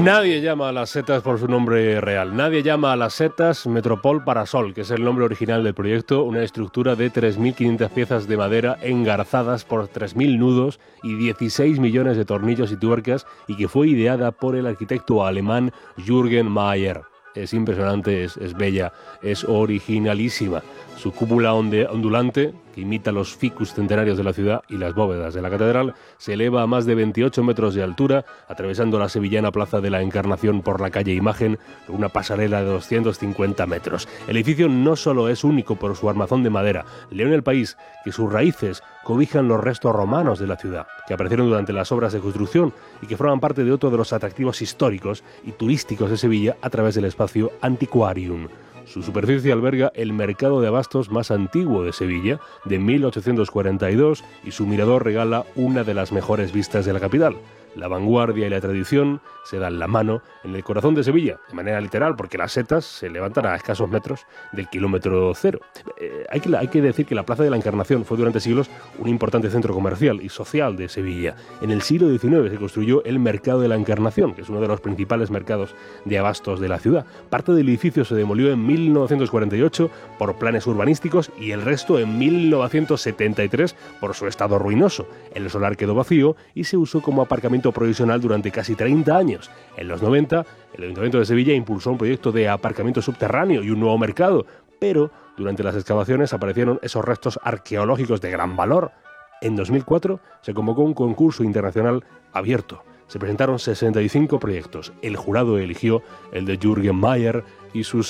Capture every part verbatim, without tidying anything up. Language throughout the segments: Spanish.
Nadie llama a las setas por su nombre real. Nadie llama a las setas Metropol Parasol, que es el nombre original del proyecto, una estructura de tres mil quinientas piezas de madera engarzadas por tres mil nudos y dieciséis millones de tornillos y tuercas, y que fue ideada por el arquitecto alemán Jürgen Mayer. Es impresionante, es, es bella, es originalísima. Su cúpula onde, ondulante, que imita los ficus centenarios de la ciudad, y las bóvedas de la catedral, se eleva a más de veintiocho metros de altura, atravesando la sevillana Plaza de la Encarnación por la calle Imagen, con una pasarela de doscientos cincuenta metros. El edificio no solo es único por su armazón de madera, leo en El País que sus raíces cobijan los restos romanos de la ciudad, que aparecieron durante las obras de construcción y que forman parte de otro de los atractivos históricos y turísticos de Sevilla a través del espacio Antiquarium. Su superficie alberga el mercado de abastos más antiguo de Sevilla, de mil ochocientos cuarenta y dos, y su mirador regala una de las mejores vistas de la capital. La vanguardia y la tradición se dan la mano en el corazón de Sevilla, de manera literal, porque las setas se levantan a escasos metros del kilómetro cero. Eh, hay, que, hay que decir que la Plaza de la Encarnación fue durante siglos un importante centro comercial y social de Sevilla. En el siglo diecinueve se construyó el Mercado de la Encarnación, que es uno de los principales mercados de abastos de la ciudad. Parte del edificio se demolió en mil novecientos cuarenta y ocho por planes urbanísticos y el resto en mil novecientos setenta y tres por su estado ruinoso. El solar quedó vacío y se usó como aparcamiento provisional durante casi treinta años. En los noventa, el Ayuntamiento de Sevilla impulsó un proyecto de aparcamiento subterráneo y un nuevo mercado, pero durante las excavaciones aparecieron esos restos arqueológicos de gran valor. En dos mil cuatro se convocó un concurso internacional abierto. Se presentaron sesenta y cinco proyectos. El jurado eligió el de Jürgen Mayer y sus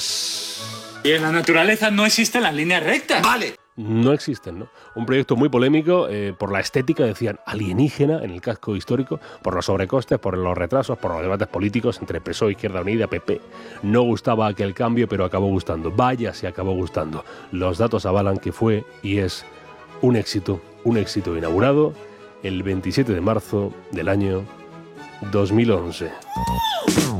setas. Y en la naturaleza no existen las líneas rectas. ¡Vale! No existen, ¿no? Un proyecto muy polémico eh, por la estética, decían, alienígena en el casco histórico, por los sobrecostes, por los retrasos, por los debates políticos entre P S O E, Izquierda Unida, P P. No gustaba aquel cambio, pero acabó gustando. Vaya, se acabó gustando. Los datos avalan que fue y es un éxito, un éxito inaugurado el veintisiete de marzo del año dos mil once.